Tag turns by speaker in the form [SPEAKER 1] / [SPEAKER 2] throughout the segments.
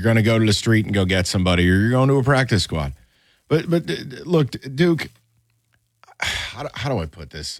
[SPEAKER 1] going to go to the street and go get somebody, or you're going to a practice squad. But look, Duke, how do I put this?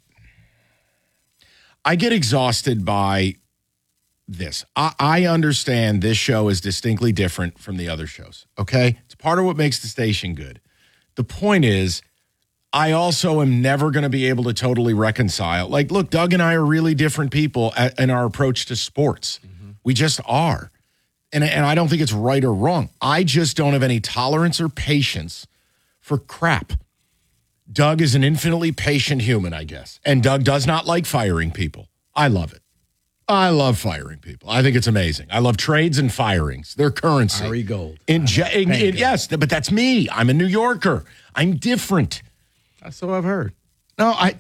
[SPEAKER 1] I get exhausted by this. I understand this show is distinctly different from the other shows, okay? It's part of what makes the station good. The point is, I also am never going to be able to totally reconcile. Like, look, Doug and I are really different people in our approach to sports. Mm-hmm. We just are. And I don't think it's right or wrong. I just don't have any tolerance or patience for crap. Doug is an infinitely patient human, I guess. And Doug does not like firing people. I love it. I love firing people. I think it's amazing. I love trades and firings. They're currency.
[SPEAKER 2] Ari Gold.
[SPEAKER 1] Yes, but that's me. I'm a New Yorker. I'm different.
[SPEAKER 2] That's what I've heard.
[SPEAKER 1] No, I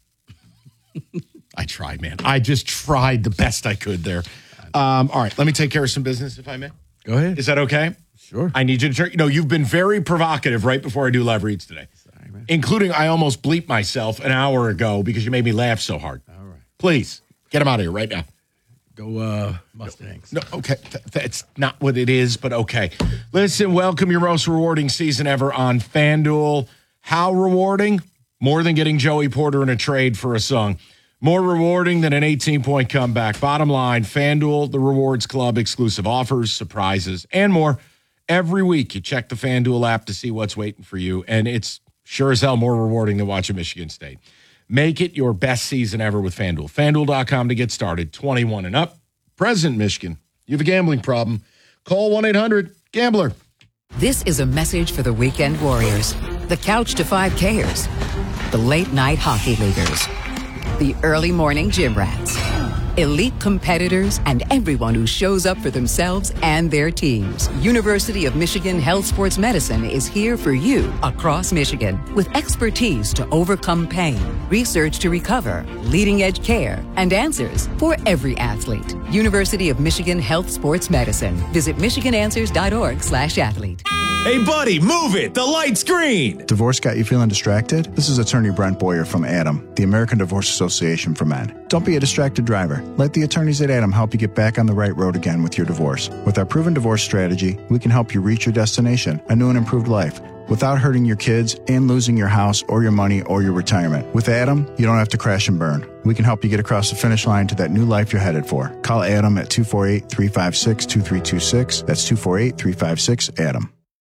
[SPEAKER 1] tried, man. I just tried the best I could there. All right, let me take care of some business, if I may.
[SPEAKER 2] Go ahead.
[SPEAKER 1] Is that okay?
[SPEAKER 2] Sure.
[SPEAKER 1] I need you to turn. You've been very provocative right before I do live reads today.
[SPEAKER 2] Sorry, man.
[SPEAKER 1] Including I almost bleeped myself an hour ago because you made me laugh so hard.
[SPEAKER 2] All right.
[SPEAKER 1] Please, get him out of here right now.
[SPEAKER 2] Go Mustangs.
[SPEAKER 1] No, okay. That's not what it is, but okay. Listen, welcome your most rewarding season ever on FanDuel. How rewarding? More than getting Joey Porter in a trade for a song. More rewarding than an 18-point comeback. Bottom line, FanDuel, the Rewards Club, exclusive offers, surprises, and more. Every week, you check the FanDuel app to see what's waiting for you, and it's sure as hell more rewarding than watching Michigan State. Make it your best season ever with FanDuel. FanDuel.com to get started. 21 and up. Present Michigan. You have a gambling problem. Call 1-800-GAMBLER.
[SPEAKER 3] This is a message for the weekend warriors, the couch to 5Kers, the late night hockey leaguers, the early morning gym rats, elite competitors, and everyone who shows up for themselves and their teams. University of Michigan Health Sports Medicine is here for you across Michigan with expertise to overcome pain, research to recover, leading-edge care, and answers for every athlete. University of Michigan Health Sports Medicine. Visit michigananswers.org/athlete.
[SPEAKER 4] Hey, buddy, move it. The light's green.
[SPEAKER 5] Divorce got you feeling distracted? This is attorney Brent Boyer from ADAM, the American Divorce Association for Men. Don't be a distracted driver. Let the attorneys at ADAM help you get back on the right road again with your divorce. With our proven divorce strategy, we can help you reach your destination, a new and improved life, without hurting your kids and losing your house or your money or your retirement. With ADAM, you don't have to crash and burn. We can help you get across the finish line to that new life you're headed for. Call ADAM at 248-356-2326. That's 248-356-ADAM.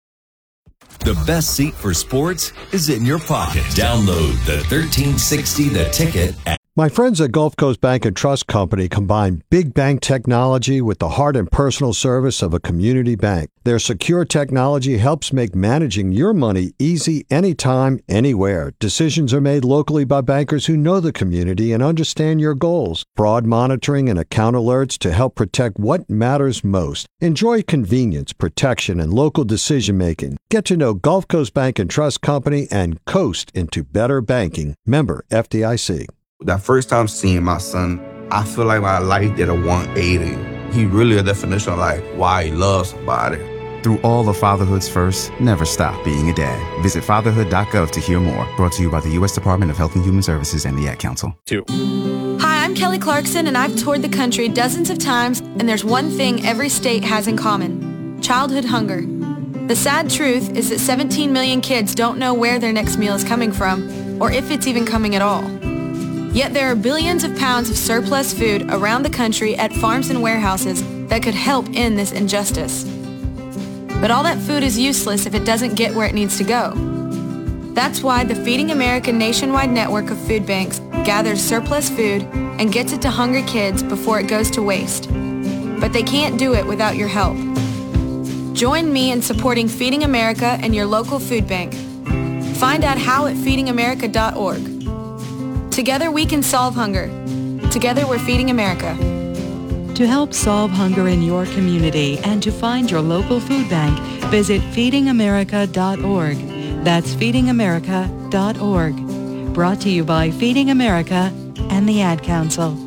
[SPEAKER 4] The best seat for sports is in your pocket. Download the 1360 The Ticket app.
[SPEAKER 6] My friends at Gulf Coast Bank and Trust Company combine big bank technology with the heart and personal service of a community bank. Their secure technology helps make managing your money easy anytime, anywhere. Decisions are made locally by bankers who know the community and understand your goals. Fraud monitoring and account alerts to help protect what matters most. Enjoy convenience, protection, and local decision-making. Get to know Gulf Coast Bank and Trust Company and coast into better banking. Member FDIC.
[SPEAKER 7] That first time seeing my son, I feel like my life did a 180. He really a definition of like why he loves somebody.
[SPEAKER 8] Through all of fatherhood's first, never stop being a dad. Visit fatherhood.gov to hear more. Brought to you by the U.S. Department of Health and Human Services and the Ad Council.
[SPEAKER 9] Hi, I'm Kelly Clarkson, and I've toured the country dozens of times, and there's one thing every state has in common: childhood hunger. The sad truth is that 17 million kids don't know where their next meal is coming from, or if it's even coming at all. Yet there are billions of pounds of surplus food around the country at farms and warehouses that could help end this injustice. But all that food is useless if it doesn't get where it needs to go. That's why the Feeding America nationwide network of food banks gathers surplus food and gets it to hungry kids before it goes to waste. But they can't do it without your help. Join me in supporting Feeding America and your local food bank. Find out how at feedingamerica.org. Together we can solve hunger. Together we're Feeding America.
[SPEAKER 10] To help solve hunger in your community and to find your local food bank, visit feedingamerica.org. That's feedingamerica.org. Brought to you by Feeding America and the Ad Council.